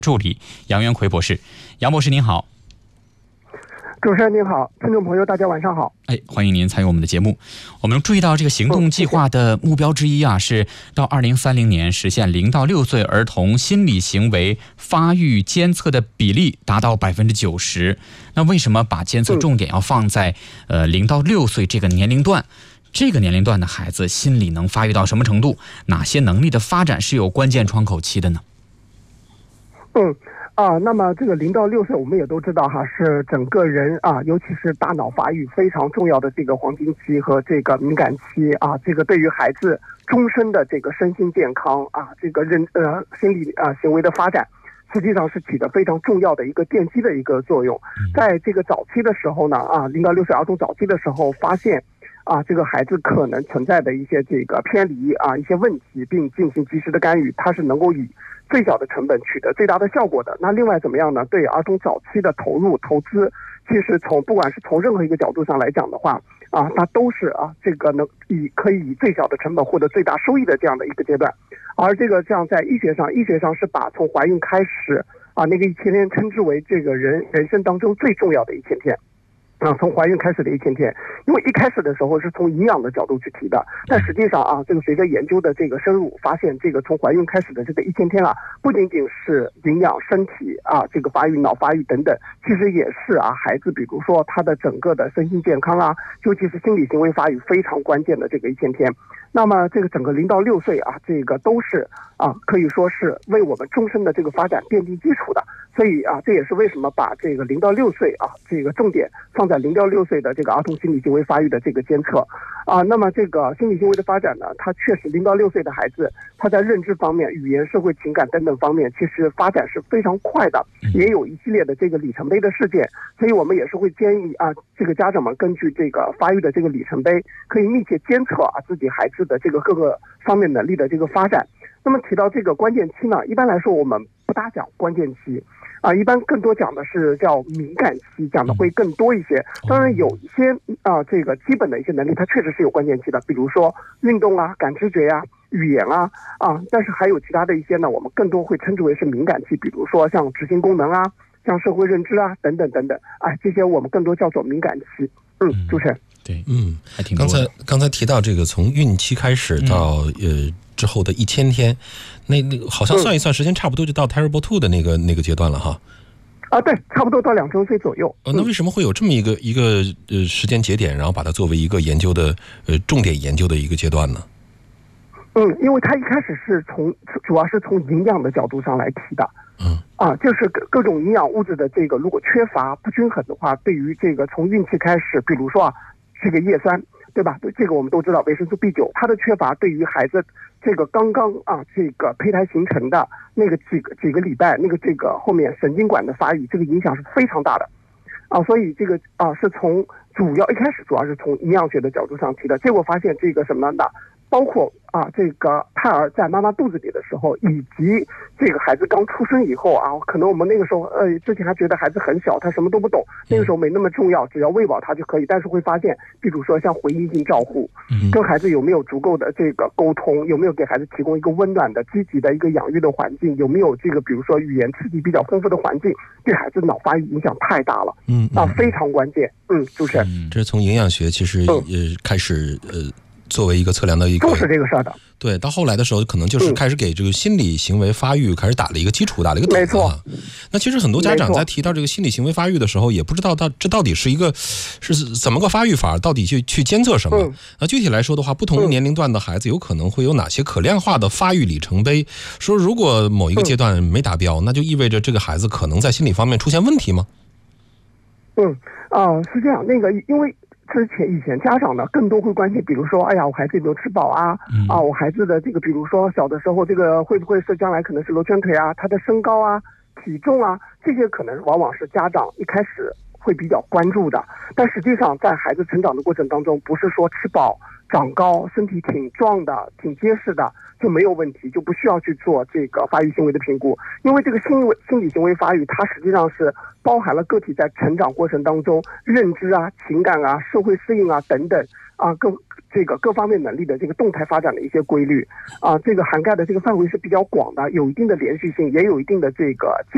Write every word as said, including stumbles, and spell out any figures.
助理杨元奎博士。杨博士您好。 主持人您好，听众朋友大家晚上好。 哎，欢迎您参与我们的节目。我们注意到这个行动计划的目标之一啊，是到二零三零年实现零到六岁儿童心理行为发育监测的比例达到百分之九十。那为什么把监测重点要放在呃零到六岁这个年龄段？这个年龄段的孩子心理能发育到什么程度？哪些能力的发展是有关键窗口期的呢？ 嗯。啊，那么这个零到六岁，我们也都知道哈，是整个人啊，尤其是大脑发育非常重要的这个黄金期和这个敏感期啊，这个对于孩子终身的这个身心健康啊，这个人呃心理啊行为的发展，实际上是起着非常重要的一个奠基的一个作用。在这个早期的时候呢，啊，零到六岁儿童早期的时候发现。啊，这个孩子可能存在的一些这个偏离啊，一些问题，并进行及时的干预，它是能够以最小的成本取得最大的效果的。那另外怎么样呢？对儿童早期的投入投资，其实从不管是从任何一个角度上来讲的话，啊，它都是啊这个能以可以以最小的成本获得最大收益的这样的一个阶段。而这个像在医学上，医学上是把从怀孕开始啊那个一千天称之为这个人人生当中最重要的一千天。啊，从怀孕开始的一千天，因为一开始的时候是从营养的角度去提的，但实际上啊，这个随着研究的这个深入，发现这个从怀孕开始的这个一千天啊，不仅仅是营养、身体啊，这个发育、脑发育等等，其实也是啊，孩子比如说他的整个的身心健康啊，尤其是心理行为发育非常关键的这个一千天。那么这个整个零到六岁啊，这个都是啊，可以说是为我们终身的这个发展奠定基础的。所以啊，这也是为什么把这个零到六岁啊，这个重点放在零到六岁的这个儿童心理行为发育的这个监测啊。那么这个心理行为的发展呢，它确实零到六岁的孩子，他在认知方面、语言、社会、情感等等方面，其实发展是非常快的，也有一系列的这个里程碑的事件。所以我们也是会建议啊，这个家长们根据这个发育的这个里程碑，可以密切监测啊自己孩子的这个各个方面能力的这个发展。那么提到这个关键期呢，一般来说我们不大讲关键期。啊，一般更多讲的是叫敏感期，讲的会更多一些。当然有一些啊，这个基本的一些能力，它确实是有关键期的，比如说运动啊、感知觉啊、语言啊啊。但是还有其他的一些呢，我们更多会称之为是敏感期，比如说像执行功能啊、像社会认知啊等等等等。哎，这些我们更多叫做敏感期。嗯，主持人。 对， 嗯， 还挺多的。 刚才刚才提到这个从孕期开始到、嗯、呃之后的一千天，那那好像算一算时间差不多就到 Terrible Two 的那个那个阶段了哈。 啊，对，差不多到两周岁左右。 呃，那为什么会有这么一个一个呃时间节点，然后把它作为一个研究的呃重点研究的一个阶段呢？ 嗯，因为它一开始是从主要是从营养的角度上来提的。 嗯。 啊，就是各各种营养物质的这个如果缺乏不均衡的话，对于这个从孕期开始，比如说啊，这个叶酸，对吧？对，这个我们都知道，维生素 B 九，它的缺乏对于孩子这个刚刚啊这个胚胎形成的那个几个几个礼拜，那个这个后面神经管的发育，这个影响是非常大的。啊，所以这个啊是从主要一开始主要是从营养学的角度上提的，结果发现这个什么呢？包括啊，这个胎儿在妈妈肚子里的时候，以及这个孩子刚出生以后啊，可能我们那个时候呃，之前还觉得孩子很小，他什么都不懂，那个时候没那么重要，只要喂饱他就可以。但是会发现，比如说像回应性照护，跟孩子有没有足够的这个沟通，有没有给孩子提供一个温暖的、积极的一个养育的环境，有没有这个比如说语言刺激比较丰富的环境，对孩子脑发育影响太大了， 嗯啊，非常关键。嗯，主持人， 这是从营养学其实也开始呃。作为一个测量的一个重视这个事儿的， 对，到后来的时候，可能就是开始给这个心理行为发育开始打了一个基础，打了一个底子。没错。那其实很多家长在提到这个心理行为发育的时候，也不知道到这到底是一个是怎么个发育法，到底去去监测什么。嗯、那具体来说的话，不同年龄段的孩子有可能会有哪些可量化的发育里程碑？说如果某一个阶段没达标，嗯、那就意味着这个孩子可能在心理方面出现问题吗？ 嗯啊、呃，是这样，那个因为。之前以前家长呢更多会关心，比如说，哎呀，我孩子有没有吃饱啊？嗯、啊，我孩子的这个，比如说小的时候，这个会不会是将来可能是罗圈腿啊？他的身高啊、体重啊，这些可能往往是家长一开始会比较关注的。但实际上，在孩子成长的过程当中，不是说吃饱、长高、身体挺壮的、挺结实的就没有问题，就不需要去做这个发育行为的评估。因为这个心理心理行为发育，它实际上是包含了个体在成长过程当中认知啊、情感啊、社会适应啊等等啊各这个各方面能力的这个动态发展的一些规律啊，这个涵盖的这个范围是比较广的，有一定的连续性，也有一定的这个